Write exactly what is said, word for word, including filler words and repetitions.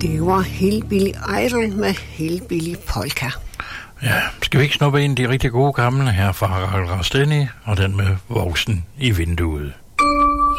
Det var Hillbilly Idol med Hillbilly Polka. Ja, skal vi ikke snuppe ind de rigtig gode gamle her fra Harald Rasteni og den med Voksen i vinduet?